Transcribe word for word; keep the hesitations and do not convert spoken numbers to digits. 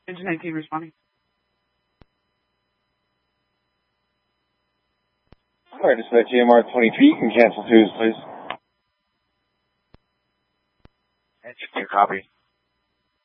Engine nineteen responding. Alright, dispatch E M R twenty-three, you can cancel twos, please. Engine two, copy.